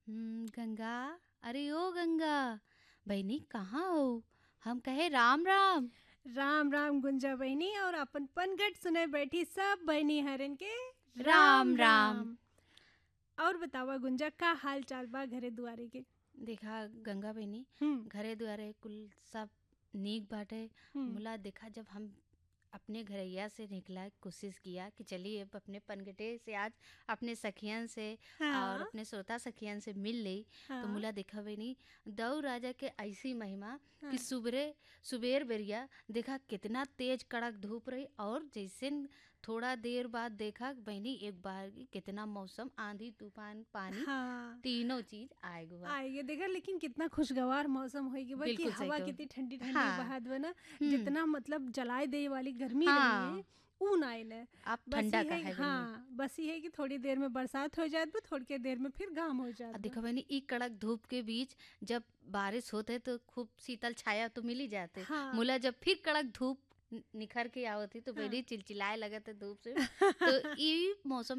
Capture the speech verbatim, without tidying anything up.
हम्म, गंगा। अरे ओ गंगा, बहनी कहाँ हो? हम कहे राम राम। राम राम गुंजा बहनी और अपन पनघट सुने बैठी सब बहनी हरन के राम राम राम। राम। और बतावा गुंजा का हाल चाल बा घरे दुआरे के। देखा गंगा बहनी, हम्म घरे दुआरे कुल सब नीक बाटे। हम्म मुला देखा जब हम अपने घरैया से निकला कोशिश किया कि चलिए अब अपने पनगटे से आज अपने सखियन से और हाँ अपने श्रोता सखियन से मिल ली। तो हाँ मुला देखा बनी दऊ राजा के ऐसी महिमा कि हाँ सुबरे सुबेर बेरिया देखा कितना तेज कड़क धूप रही, और जैसे न थोड़ा देर बाद देखा बहनी एक बार की कितना मौसम आंधी तूफान पानी हाँ। तीनों चीज आए हुआ। आइए देखा लेकिन कितना खुशगवार मौसम होगी बा कि बिल्कुल सही हवा कहो। कितनी ठंडी ठंडी हाँ। बहात बा ना। हम्म। जितना मतलब जलाए दे वाली गर्मी रही है हाँ। ऊ ना आइले। आप बस ठंडा ये का है है बनी। हाँ बस ये है कि थोड़ी देर में बरसात हो जात बा, थोड़ी के देर में फिर घाम हो जात अब बा। देखो मैंने ई कड़क धूप के बीच जब बारिश होते तो खूब शीतल छाया तो मिल ही जाते। हाँ मुला जब फिर कड़क धूप न- निखर के आवती तो हाँ बड़ी चिलचिलाए लगत है धूप से। तो ई मौसम